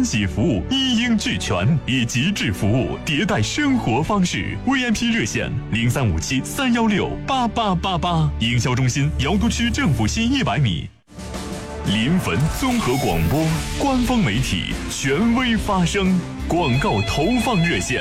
喜服务，一应俱全，以极致服务迭代生活方式。VIP 热线0357-316-8888，营销中心瑶都区政府西100米。临汾综合广播官方媒体，权威发声。广告投放热线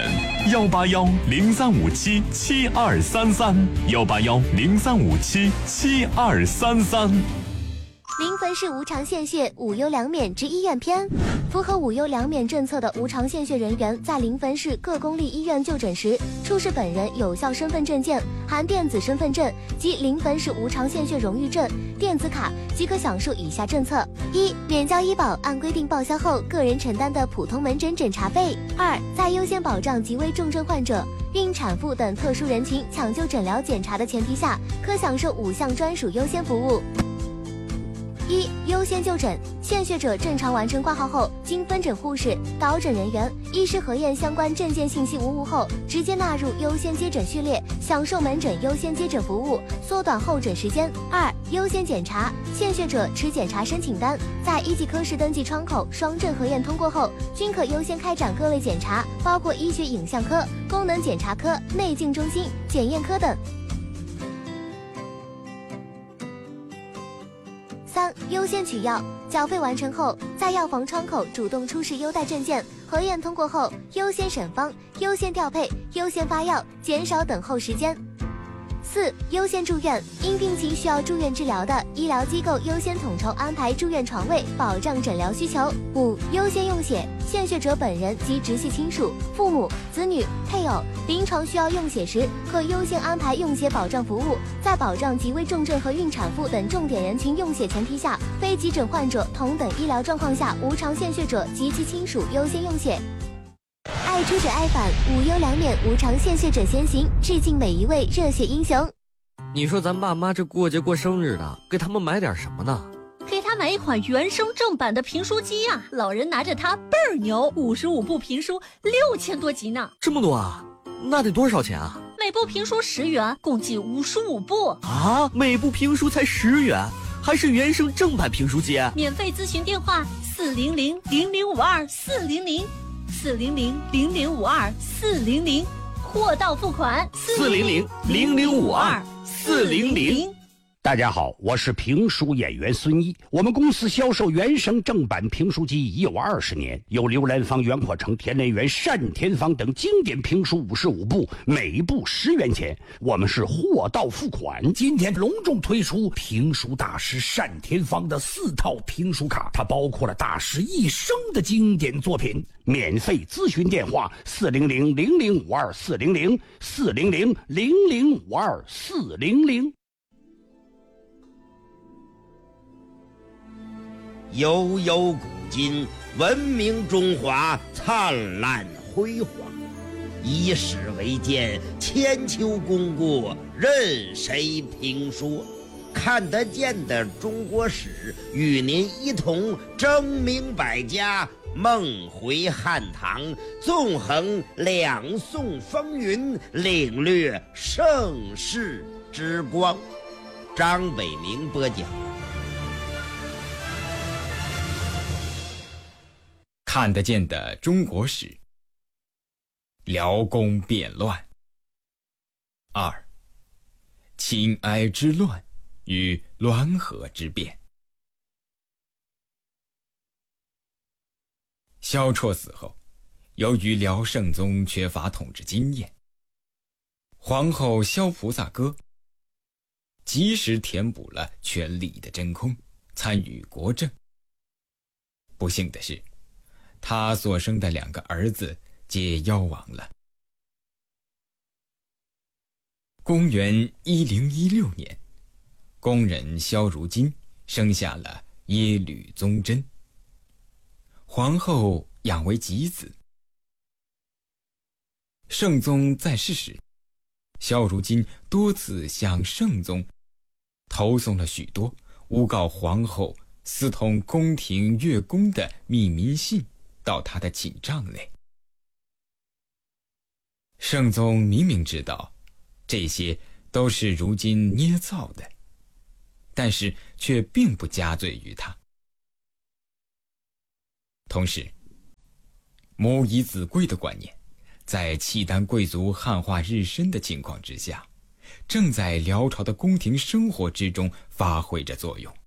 ：181-0357-7233，181-0357-7233。 临汾市无偿献血无忧两免之医院篇。符合无忧两免政策的无偿献血人员，在临汾市各公立医院就诊时，出示本人有效身份证件含电子身份证及临汾市无偿献血荣誉证、电子卡，即可享受以下政策：一、免交医保按规定报销后个人承担的普通门诊诊查费；二、在优先保障极危重症患者、孕产妇等特殊人群抢救诊疗检查的前提下，可享受5项专属优先服务。一、优先就诊，献血者正常完成挂号后，经分诊护士、导诊人员、医师核验相关证件信息无误后，直接纳入优先接诊序列，享受门诊优先接诊服务，缩短候诊时间。二、优先检查，献血者持检查申请单，在一级科室登记窗口双证核验通过后，均可优先开展各类检查，包括医学影像科、功能检查科、内镜中心、检验科等。三、优先取药，缴费完成后，在药房窗口主动出示优待证件，核验通过后，优先审方、优先调配、优先发药，减少等候时间。四、优先住院，因病情需要住院治疗的医疗机构优先统筹安排住院床位，保障诊疗需求。五、优先用血，献血者本人及直系亲属、父母、子女、配偶临床需要用血时，可优先安排用血保障服务，在保障极危重症和孕产妇等重点人群用血前提下，非急诊患者同等医疗状况下无偿献血者及其亲属优先用血。爱出者爱返，无忧两免无偿献血者先行，致敬每一位热血英雄。 你说咱爸妈这过节过生日的，给他们买点什么呢？ 给他买一款原声正版的评书机呀，老人拿着它倍儿牛，55部评书6000多集呢。 这么多啊？那得多少钱啊？ 每部评书10元，共计55部啊！每部评书才10元，还是原声正版评书机？ 免费咨询电话400-0052-400，400-0052-400，货到付款 400-0052-400。 大家好，我是评书演员孙一。我们公司销售原声正版评书机已有20年，有刘兰芳、袁阔成、田连元、单田芳等经典评书55部，每部10元钱。我们是货到付款。今天隆重推出评书大师单田芳的4套评书卡，它包括了大师一生的经典作品。免费咨询电话400-0052-400，400-0052-400。 悠悠古今，文明中华灿烂辉煌。以史为鉴，千秋功过任谁评说？看得见的中国史，与您一同争明百家，梦回汉唐，纵横两宋风云，领略盛世之光。张北明播讲。 看得见的中国史，辽公变乱。2. 秦哀之乱与滦河之变。萧绰死后，由于辽圣宗缺乏统治经验，皇后萧菩萨哥及时填补了权力的真空，参与国政。不幸的是，他所生的2个儿子皆夭亡了。公元1016年，宫人萧如金生下了耶律宗真，皇后养为己子。圣宗在世时，萧如金多次向圣宗投送了许多诬告皇后私通宫廷乐工的密民信到他的寝帐内。圣宗明明知道这些都是如今捏造的，但是却并不加罪于他。同时， 母以子贵的观念，在契丹贵族汉化日深的情况之下，正在辽朝的宫廷生活之中发挥着作用。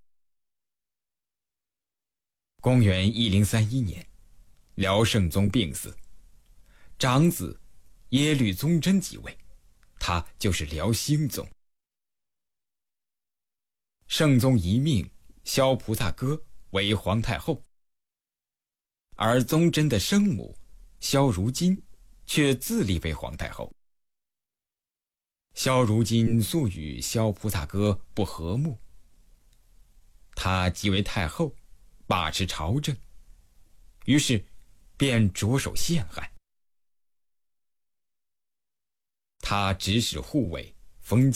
公元1031年，辽圣宗病死，长子耶律宗真即位，他就是辽兴宗。圣宗遗命萧菩萨哥为皇太后，而宗真的生母萧如金却自立为皇太后。萧如金素与萧菩萨哥不和睦，她即为太后，把持朝政，于是便着手陷害。他指使护卫封